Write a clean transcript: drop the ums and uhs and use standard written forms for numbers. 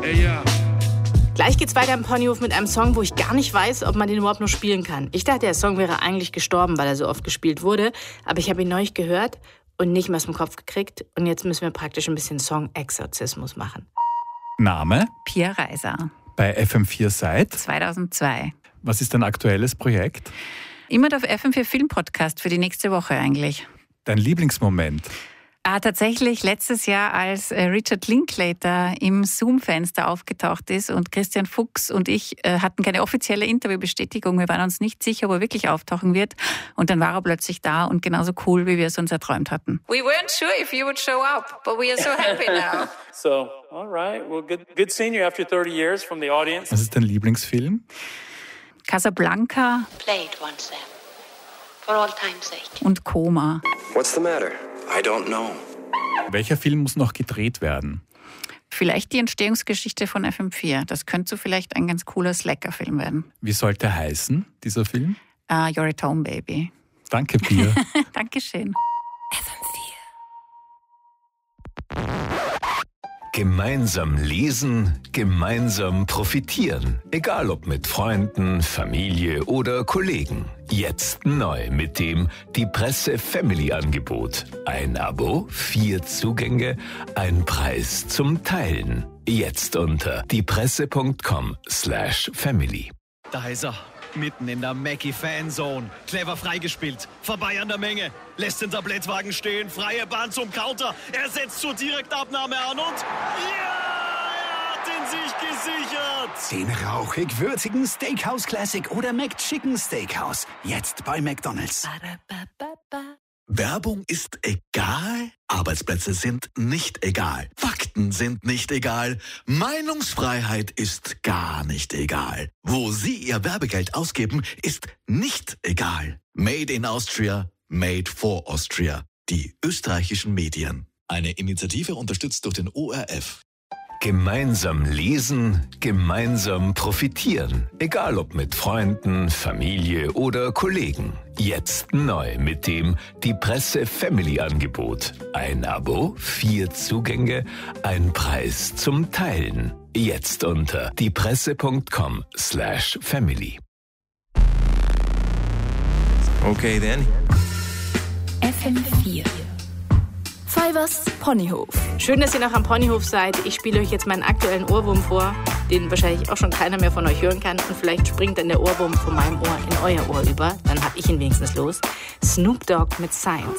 Gleich geht's weiter im Ponyhof mit einem Song, wo ich gar nicht weiß, ob man den überhaupt noch spielen kann. Ich dachte, der Song wäre eigentlich gestorben, weil er so oft gespielt wurde. Aber ich habe ihn neulich gehört und nicht mehr aus dem Kopf gekriegt. Und jetzt müssen wir praktisch ein bisschen Song-Exorzismus machen. Name? Pia Reiser. Bei FM4 seit? 2002. Was ist dein aktuelles Projekt? Immer auf FM4 Film-Podcast für die nächste Woche eigentlich. Dein Lieblingsmoment? Tatsächlich letztes Jahr, als Richard Linklater im Zoom-Fenster aufgetaucht ist und Christian Fuchs und ich hatten keine offizielle Interviewbestätigung. Wir waren uns nicht sicher, ob er wirklich auftauchen wird. Und dann war er plötzlich da und genauso cool, wie wir es uns erträumt hatten. We weren't sure if you would show up, but we are so happy now. So, all right. Well, good seeing you after 30 years from the audience. Was ist dein Lieblingsfilm? Casablanca. Play it once then. For all time's sake. Und Koma. What's the matter? I don't know. Welcher Film muss noch gedreht werden? Vielleicht die Entstehungsgeschichte von FM4. Das könnte so vielleicht ein ganz cooler Slacker-Film werden. Wie sollte er heißen, dieser Film? You're at Home, Baby. Danke, Pia. Dankeschön. Gemeinsam lesen, gemeinsam profitieren. Egal ob mit Freunden, Familie oder Kollegen. Jetzt neu mit dem Die Presse Family Angebot. Ein Abo, 4 Zugänge, ein Preis zum Teilen. Jetzt unter diepresse.com/family. Da ist er, mitten in der Mackie-Fanzone. Clever freigespielt, vorbei an der Menge. Lässt den Tablettwagen stehen, freie Bahn zum Counter. Er setzt zur Direktabnahme an und... Ja, er hat den Sieg gesichert! Den rauchig-würzigen Steakhouse Classic oder McChicken Steakhouse. Jetzt bei McDonald's. Werbung ist egal, Arbeitsplätze sind nicht egal, Fakten sind nicht egal, Meinungsfreiheit ist gar nicht egal. Wo Sie Ihr Werbegeld ausgeben, ist nicht egal. Made in Austria, made for Austria. Die österreichischen Medien. Eine Initiative unterstützt durch den ORF. Gemeinsam lesen, gemeinsam profitieren. Egal ob mit Freunden, Familie oder Kollegen. Jetzt neu mit dem Die Presse Family Angebot. Ein Abo, 4 Zugänge, ein Preis zum Teilen. Jetzt unter diepresse.com/family. Okay, then. FM4. Fivers Ponyhof. Schön, dass ihr noch am Ponyhof seid. Ich spiele euch jetzt meinen aktuellen Ohrwurm vor, den wahrscheinlich auch schon keiner mehr von euch hören kann. Und vielleicht springt dann der Ohrwurm von meinem Ohr in euer Ohr über. Dann hab ich ihn wenigstens los. Snoop Dogg mit Science.